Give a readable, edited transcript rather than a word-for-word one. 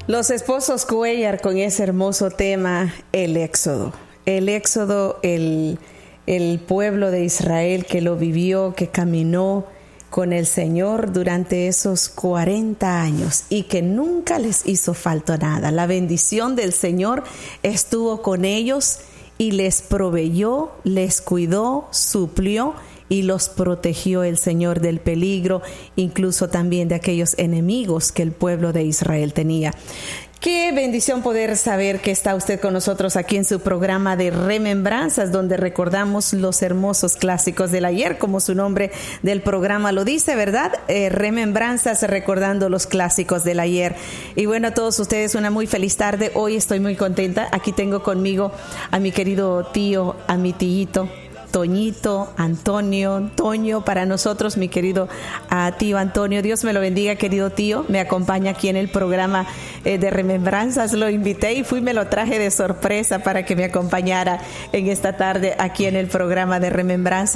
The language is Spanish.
Los esposos Cuellar con ese hermoso tema, el Éxodo. El Éxodo, el pueblo de Israel que lo vivió, que caminó con el Señor durante esos 40 años y que nunca les hizo falta nada. La bendición del Señor estuvo con ellos y les proveyó, les cuidó, suplió y los protegió el Señor del peligro, incluso también de aquellos enemigos que el pueblo de Israel tenía. Qué bendición poder saber que está usted con nosotros aquí en su programa de Remembranzas, donde recordamos los hermosos clásicos del ayer, como su nombre del programa lo dice, ¿verdad? Remembranzas, recordando los clásicos del ayer. Y bueno, a todos ustedes una muy feliz tarde. Hoy estoy muy contenta. Aquí tengo conmigo a mi querido tío, a mi tillito, Toñito, Antonio, Toño, para nosotros, mi querido tío Antonio. Dios me lo bendiga, querido tío. Me acompaña aquí en el programa de Remembranzas. Lo invité y me lo traje de sorpresa para que me acompañara en esta tarde aquí en el programa de Remembranzas.